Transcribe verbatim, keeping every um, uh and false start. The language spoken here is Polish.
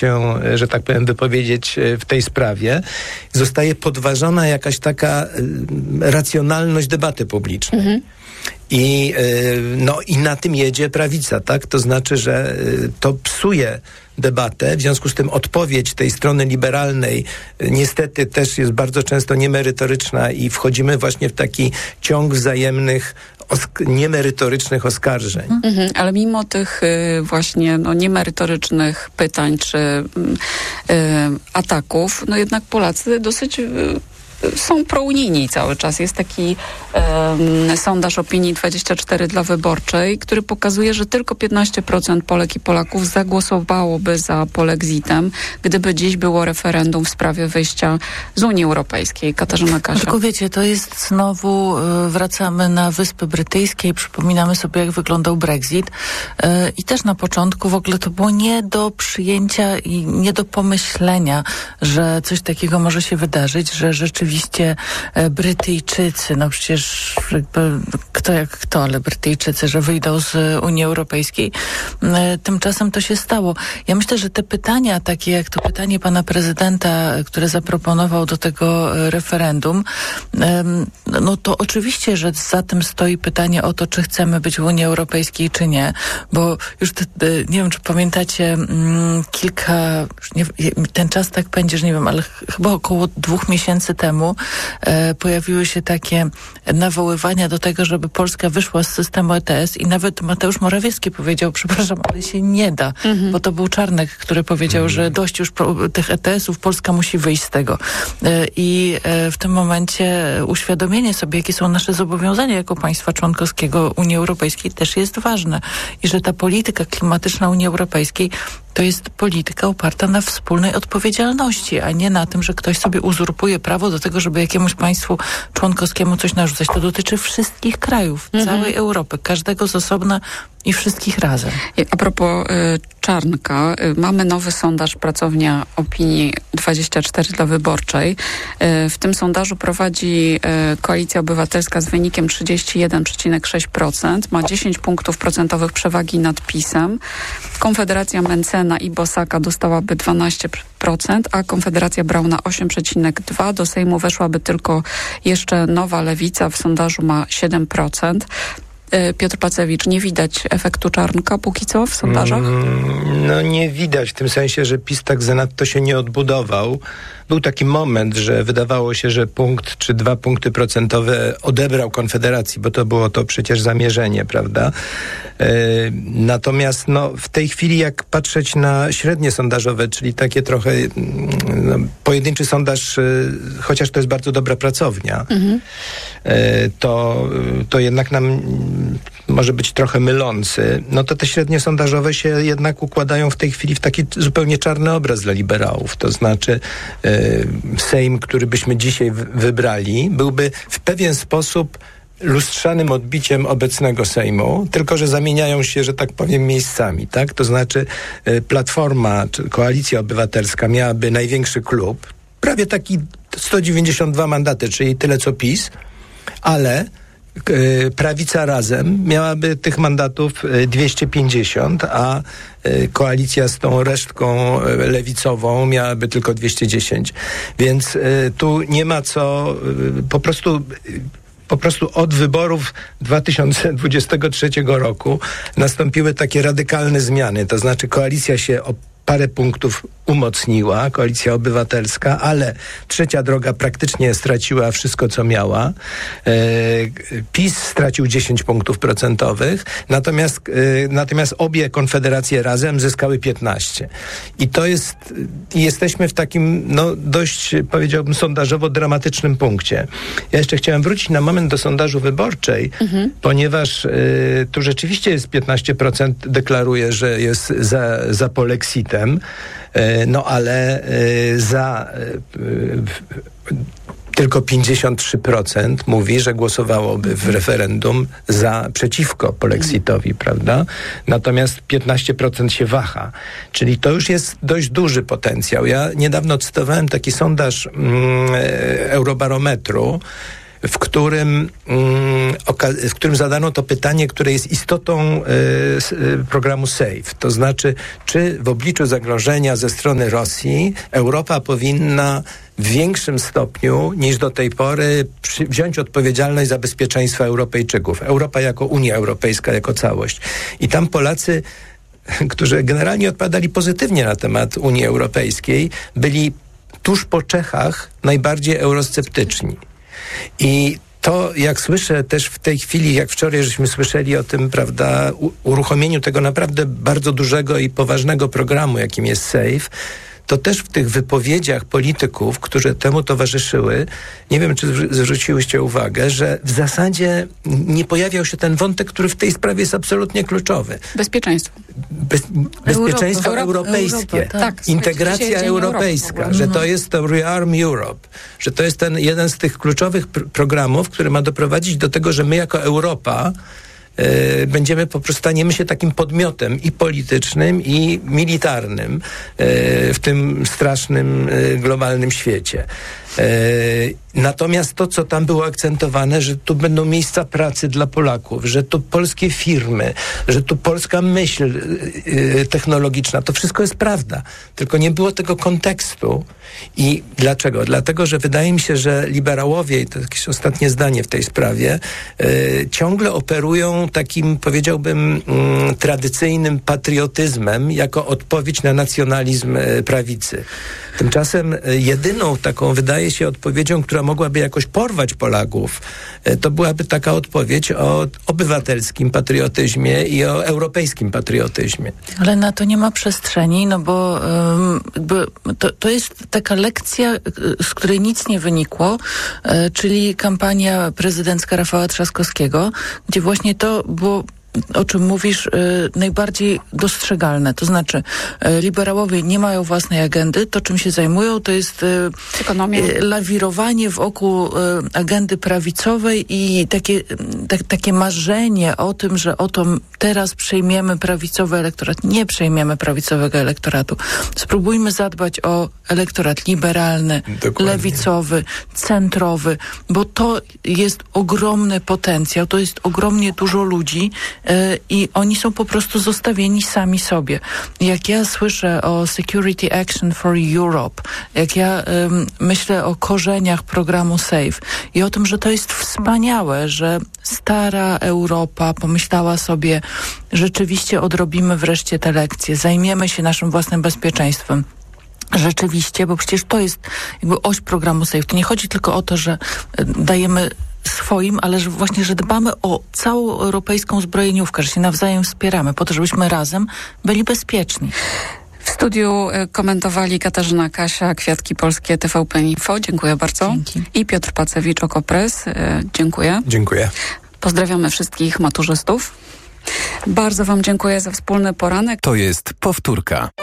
się, że tak powiem, wypowiedzieć w tej sprawie, zostaje podważona jakaś taka racjonalność debaty publicznej. Mhm. I, no, i na tym jedzie prawica, tak? To znaczy, że to psuje debatę, w związku z tym odpowiedź tej strony liberalnej niestety też jest bardzo często niemerytoryczna i wchodzimy właśnie w taki ciąg wzajemnych osk- niemerytorycznych oskarżeń. Mhm, ale mimo tych y, właśnie no, niemerytorycznych pytań czy y, y, ataków, no jednak Polacy dosyć y, są prounijni cały czas. Jest taki um, sondaż opinii dwadzieścia cztery dla Wyborczej, który pokazuje, że tylko piętnaście procent Polek i Polaków zagłosowałoby za polexitem, gdyby dziś było referendum w sprawie wyjścia z Unii Europejskiej. Katarzyna Kasia. Tylko wiecie, to jest znowu, y, wracamy na Wyspy Brytyjskie i przypominamy sobie, jak wyglądał Brexit. Y, I też na początku w ogóle to było nie do przyjęcia i nie do pomyślenia, że coś takiego może się wydarzyć, że rzeczywiście Oczywiście Brytyjczycy, no przecież jakby kto jak kto, ale Brytyjczycy, że wyjdą z Unii Europejskiej. Tymczasem to się stało. Ja myślę, że te pytania, takie jak to pytanie pana prezydenta, które zaproponował do tego referendum, no to oczywiście, że za tym stoi pytanie o to, czy chcemy być w Unii Europejskiej, czy nie, bo już te, nie wiem, czy pamiętacie kilka, nie, ten czas tak pędzi, że nie wiem, ale chyba około dwóch miesięcy temu e, pojawiły się takie nawoływania do tego, żeby Polska wyszła z systemu E T S i nawet Mateusz Morawiecki powiedział, przepraszam, ale się nie da, mhm. bo to był Czarnek, który powiedział, mhm. że dość już pro, tych E T S ów, Polska musi wyjść z tego. E, I e, w tym momencie uświadomienie sobie, jakie są nasze zobowiązania jako państwa członkowskiego Unii Europejskiej też jest ważne. I że ta polityka klimatyczna Unii Europejskiej to jest polityka oparta na wspólnej odpowiedzialności, a nie na tym, że ktoś sobie uzurpuje prawo do tego, żeby jakiemuś państwu członkowskiemu coś narzucać. To dotyczy wszystkich krajów, mhm. całej Europy, każdego z osobna i wszystkich razem. A propos y, Czarnka, y, mamy nowy sondaż Pracownia Opinii dwadzieścia cztery dla Wyborczej. Y, w tym sondażu prowadzi y, Koalicja Obywatelska z wynikiem trzydzieści jeden przecinek sześć procent. Ma dziesięć punktów procentowych przewagi nad PiS-em. Konfederacja Mencena i Bosaka dostałaby dwanaście procent, a Konfederacja Brauna osiem przecinek dwa procent. Do Sejmu weszłaby tylko jeszcze Nowa Lewica. W sondażu ma siedem procent. Piotr Pacewicz, nie widać efektu Czarnka póki co w sondażach? No nie widać, w tym sensie, że PiS tak zanadto się nie odbudował. Był taki moment, że wydawało się, że punkt czy dwa punkty procentowe odebrał Konfederacji, bo to było to przecież zamierzenie, prawda? E, natomiast no, w tej chwili jak patrzeć na średnie sondażowe, czyli takie trochę no, pojedynczy sondaż, e, chociaż to jest bardzo dobra pracownia, mhm. e, to, to jednak nam może być trochę mylący, no to te średnie sondażowe się jednak układają w tej chwili w taki zupełnie czarny obraz dla liberałów. To znaczy e, Sejm, który byśmy dzisiaj w- wybrali, byłby w pewien sposób lustrzanym odbiciem obecnego Sejmu, tylko że zamieniają się, że tak powiem, miejscami, tak? To znaczy e, Platforma, czy Koalicja Obywatelska miałaby największy klub, prawie taki sto dziewięćdziesiąt dwa mandaty, czyli tyle co PiS, ale Prawica Razem miałaby tych mandatów dwieście pięćdziesiąt, a koalicja z tą resztką lewicową miałaby tylko dwieście dziesięć. Więc tu nie ma co, po prostu po prostu od wyborów dwa tysiące dwudziestego trzeciego roku nastąpiły takie radykalne zmiany, to znaczy koalicja się o parę punktów umocniła, Koalicja Obywatelska, ale Trzecia Droga praktycznie straciła wszystko, co miała. E, PiS stracił dziesięć punktów procentowych, natomiast, e, natomiast obie konfederacje razem zyskały piętnaście. I to jest, jesteśmy w takim, no dość, powiedziałbym, sondażowo dramatycznym punkcie. Ja jeszcze chciałem wrócić na moment do sondażu Wyborczej, mhm. ponieważ e, tu rzeczywiście jest piętnaście procent deklaruje, że jest za, za polexitem. No ale za tylko pięćdziesiąt trzy procent mówi, że głosowałoby w referendum za przeciwko polexitowi, prawda? Natomiast piętnaście procent się waha. Czyli to już jest dość duży potencjał. Ja niedawno cytowałem taki sondaż mm, Eurobarometru, w którym, w którym zadano to pytanie, które jest istotą programu SAFE. To znaczy, czy w obliczu zagrożenia ze strony Rosji Europa powinna w większym stopniu niż do tej pory przy, wziąć odpowiedzialność za bezpieczeństwo Europejczyków. Europa jako Unia Europejska, jako całość. I tam Polacy, którzy generalnie odpowiadali pozytywnie na temat Unii Europejskiej, byli tuż po Czechach najbardziej eurosceptyczni. I to, jak słyszę też w tej chwili, jak wczoraj żeśmy słyszeli o tym, prawda, uruchomieniu tego naprawdę bardzo dużego i poważnego programu, jakim jest SAFE, to też w tych wypowiedziach polityków, którzy temu towarzyszyły, nie wiem, czy zwróciłyście uwagę, że w zasadzie nie pojawiał się ten wątek, który w tej sprawie jest absolutnie kluczowy. Bezpieczeństwo. Bez, bezpieczeństwo Europa, europejskie. Europa, tak. Integracja europejska, Europy, że to jest to Rearm Europe, że to jest ten jeden z tych kluczowych pr- programów, który ma doprowadzić do tego, że my jako Europa Yy, będziemy po prostu, staniemy się takim podmiotem i politycznym, i militarnym yy, w tym strasznym yy, globalnym świecie. Yy, natomiast to, co tam było akcentowane, że tu będą miejsca pracy dla Polaków, że tu polskie firmy, że tu polska myśl yy, technologiczna, to wszystko jest prawda. Tylko nie było tego kontekstu. I dlaczego? Dlatego, że wydaje mi się, że liberałowie, i to jakieś ostatnie zdanie w tej sprawie, yy, ciągle operują takim, powiedziałbym, yy, tradycyjnym patriotyzmem jako odpowiedź na nacjonalizm yy, prawicy. Tymczasem yy, jedyną taką, wydaje się, odpowiedzią, która mogłaby jakoś porwać Polaków, yy, to byłaby taka odpowiedź o obywatelskim patriotyzmie i o europejskim patriotyzmie. Ale na to nie ma przestrzeni, no bo um, jakby to, to jest taka lekcja, z której nic nie wynikło, e, czyli kampania prezydencka Rafała Trzaskowskiego, gdzie właśnie to było, o czym mówisz, y, najbardziej dostrzegalne. To znaczy, y, liberałowie nie mają własnej agendy. To, czym się zajmują, to jest y, y, lawirowanie wokół y, agendy prawicowej i takie, tak, takie marzenie o tym, że oto teraz przejmiemy prawicowy elektorat. Nie przejmiemy prawicowego elektoratu. Spróbujmy zadbać o elektorat liberalny, Dokładnie. lewicowy, centrowy, bo to jest ogromny potencjał, to jest ogromnie dużo ludzi, i oni są po prostu zostawieni sami sobie. Jak ja słyszę o Security Action for Europe, jak ja um, myślę o korzeniach programu SAFE i o tym, że to jest wspaniałe, że stara Europa pomyślała sobie, rzeczywiście odrobimy wreszcie te lekcje, zajmiemy się naszym własnym bezpieczeństwem. Rzeczywiście, bo przecież to jest jakby oś programu SAFE. To nie chodzi tylko o to, że dajemy swoim, ale że właśnie, że dbamy o całą europejską zbrojeniówkę, że się nawzajem wspieramy po to, żebyśmy razem byli bezpieczni. W studiu komentowali Katarzyna Kasia, Kwiatki Polskie, T V P Info. Dziękuję bardzo. Dzięki. I Piotr Pacewicz, Okopres. Dziękuję. Dziękuję. Pozdrawiamy wszystkich maturzystów. Bardzo wam dziękuję za wspólny poranek. To jest powtórka.